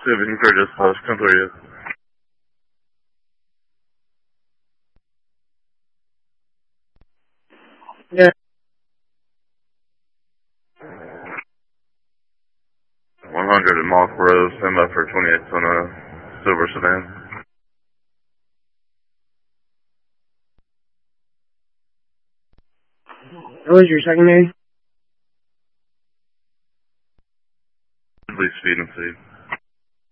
Steven Curtis, House, Contoria. Yeah. 100 at Moss Road, stand by for 28 on a silver sedan. What was your second name? Please speed and speed.